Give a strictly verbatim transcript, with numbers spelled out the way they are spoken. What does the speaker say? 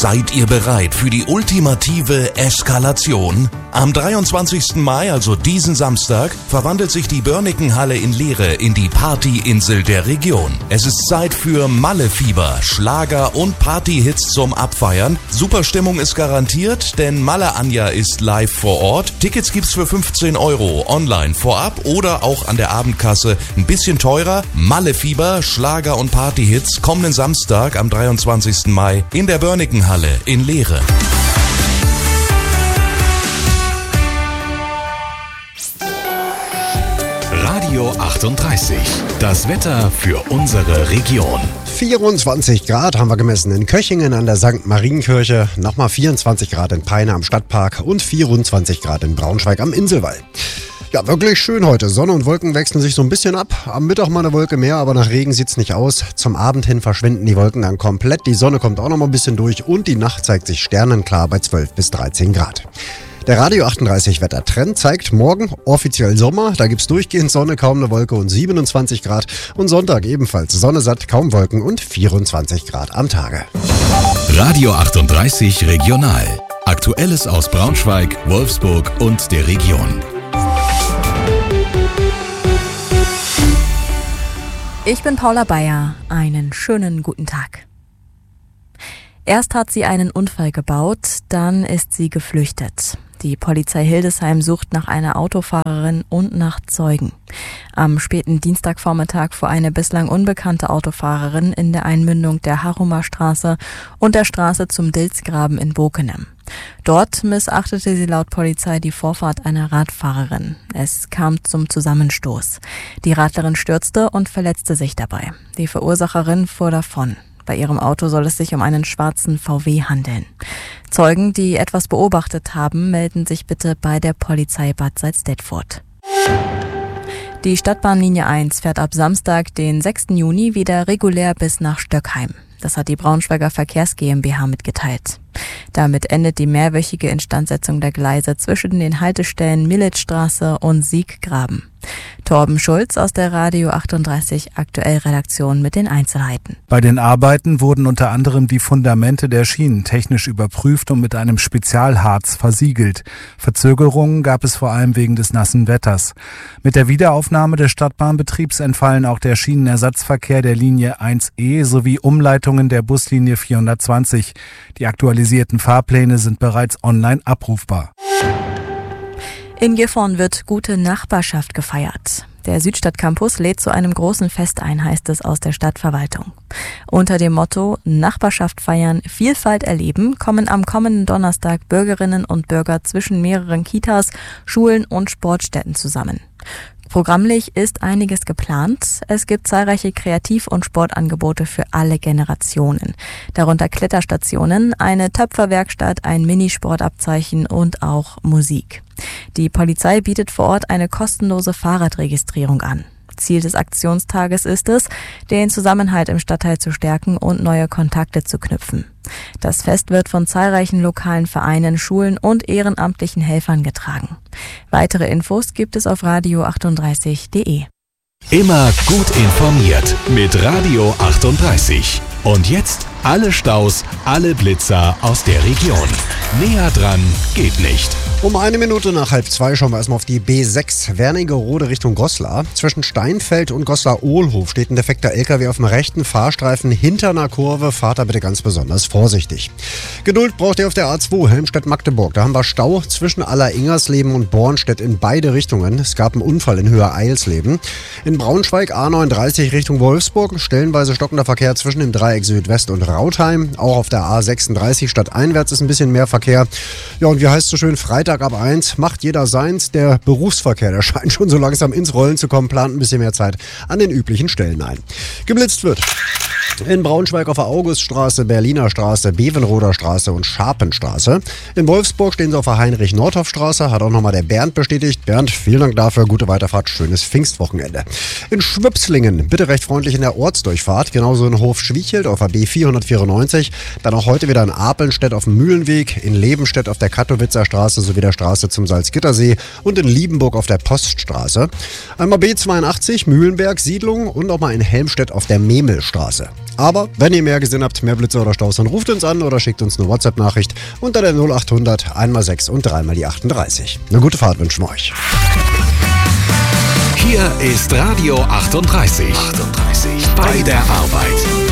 Seid ihr bereit für die ultimative Eskalation? Am dreiundzwanzigsten Mai, also diesen Samstag, verwandelt sich die Börniken-Halle in Leere in die Partyinsel der Region. Es ist Zeit für Malle-Fieber, Schlager und Partyhits zum Abfeiern. Superstimmung ist garantiert, denn Malle Anja ist live vor Ort. Tickets gibt's für fünfzehn Euro online vorab oder auch an der Abendkasse ein bisschen teurer. Malle-Fieber, Schlager und Partyhits kommenden Samstag am dreiundzwanzigsten Mai in der Börniken-Halle in Leere. Radio achtunddreißig. Das Wetter für unsere Region. vierundzwanzig Grad haben wir gemessen in Köchingen an der Sankt Marienkirche, nochmal vierundzwanzig Grad in Peine am Stadtpark und vierundzwanzig Grad in Braunschweig am Inselwall. Ja, wirklich schön heute. Sonne und Wolken wechseln sich so ein bisschen ab. Am Mittag mal eine Wolke mehr, aber nach Regen sieht's nicht aus. Zum Abend hin verschwinden die Wolken dann komplett. Die Sonne kommt auch noch mal ein bisschen durch und die Nacht zeigt sich sternenklar bei zwölf bis dreizehn Grad. Der Radio achtunddreißig Wettertrend zeigt morgen offiziell Sommer. Da gibt's durchgehend Sonne, kaum eine Wolke und siebenundzwanzig Grad. Und Sonntag ebenfalls Sonne satt, kaum Wolken und vierundzwanzig Grad am Tage. Radio achtunddreißig Regional. Aktuelles aus Braunschweig, Wolfsburg und der Region. Ich bin Paula Bayer. Einen schönen guten Tag. Erst hat sie einen Unfall gebaut, dann ist sie geflüchtet. Die Polizei Hildesheim sucht nach einer Autofahrerin und nach Zeugen. Am späten Dienstagvormittag fuhr eine bislang unbekannte Autofahrerin in der Einmündung der Harumer Straße und der Straße zum Dilzgraben in Bokenem. Dort missachtete sie laut Polizei die Vorfahrt einer Radfahrerin. Es kam zum Zusammenstoß. Die Radlerin stürzte und verletzte sich dabei. Die Verursacherin fuhr davon. Bei ihrem Auto soll es sich um einen schwarzen V W handeln. Zeugen, die etwas beobachtet haben, melden sich bitte bei der Polizei Bad Salzdetfurt. Die Stadtbahnlinie eins fährt ab Samstag, den sechsten Juni, wieder regulär bis nach Stöckheim. Das hat die Braunschweiger Verkehrs GmbH mitgeteilt. Damit endet die mehrwöchige Instandsetzung der Gleise zwischen den Haltestellen Militzstraße und Sieggraben. Torben Schulz aus der Radio achtunddreißig Aktuell Redaktion mit den Einzelheiten. Bei den Arbeiten wurden unter anderem die Fundamente der Schienen technisch überprüft und mit einem Spezialharz versiegelt. Verzögerungen gab es vor allem wegen des nassen Wetters. Mit der Wiederaufnahme des Stadtbahnbetriebs entfallen auch der Schienenersatzverkehr der Linie eins E sowie Umleitungen der Buslinie vierhundertzwanzig. Die aktualisierten Fahrpläne sind bereits online abrufbar. In Gifhorn wird gute Nachbarschaft gefeiert. Der Südstadtcampus lädt zu einem großen Fest ein, heißt es aus der Stadtverwaltung. Unter dem Motto Nachbarschaft feiern, Vielfalt erleben kommen am kommenden Donnerstag Bürgerinnen und Bürger zwischen mehreren Kitas, Schulen und Sportstätten zusammen. Programmlich ist einiges geplant. Es gibt zahlreiche Kreativ- und Sportangebote für alle Generationen. Darunter Kletterstationen, eine Töpferwerkstatt, ein Minisportabzeichen und auch Musik. Die Polizei bietet vor Ort eine kostenlose Fahrradregistrierung an. Ziel des Aktionstages ist es, den Zusammenhalt im Stadtteil zu stärken und neue Kontakte zu knüpfen. Das Fest wird von zahlreichen lokalen Vereinen, Schulen und ehrenamtlichen Helfern getragen. Weitere Infos gibt es auf radio achtunddreißig punkt de. Immer gut informiert mit Radio achtunddreißig. Und jetzt alle Staus, alle Blitzer aus der Region. Näher dran geht nicht. Um eine Minute nach halb zwei schauen wir erstmal auf die B sechs Wernigerode Richtung Goslar. Zwischen Steinfeld und Goslar-Ohlhof steht ein defekter L K W auf dem rechten Fahrstreifen hinter einer Kurve. Fahrt da bitte ganz besonders vorsichtig. Geduld braucht ihr auf der A zwei Helmstedt-Magdeburg. Da haben wir Stau zwischen Aller-Ingersleben und Bornstedt in beide Richtungen. Es gab einen Unfall in Höhe Eilsleben. In Braunschweig A neununddreißig Richtung Wolfsburg. Stellenweise stockender Verkehr zwischen dem Dreieck Südwest und Rautheim. Auch auf der A sechsunddreißig stadteinwärts ist ein bisschen mehr Verkehr. Ja, und wie heißt es so schön, Freitag ab eins macht jeder seins. Der Berufsverkehr, der scheint schon so langsam ins Rollen zu kommen, plant ein bisschen mehr Zeit an den üblichen Stellen ein. Geblitzt wird in Braunschweig auf der Auguststraße, Berliner Straße, Bevenroder Straße und Scharpenstraße. In Wolfsburg stehen sie auf der Heinrich-Nordhoff-Straße, hat auch nochmal der Bernd bestätigt. Bernd, vielen Dank dafür, gute Weiterfahrt, schönes Pfingstwochenende. In Schwipslingen, bitte recht freundlich in der Ortsdurchfahrt, genauso in Hof-Schwiechelt auf der B vierhundertvierundneunzig, dann auch heute wieder in Apelnstedt auf dem Mühlenweg, in Lebenstedt auf der Kattowitzer Straße sowie sowie der Straße zum Salzgittersee und in Liebenburg auf der Poststraße. Einmal B zweiundachtzig, Mühlenberg, Siedlung und auch mal in Helmstedt auf der Memelstraße. Aber wenn ihr mehr gesehen habt, mehr Blitze oder Staus, dann ruft uns an oder schickt uns eine WhatsApp-Nachricht unter der null achthundert, einmal sechs und dreimal die achtunddreißig. Eine gute Fahrt wünschen wir euch. Hier ist Radio achtunddreißig. achtunddreißig. Bei der Arbeit.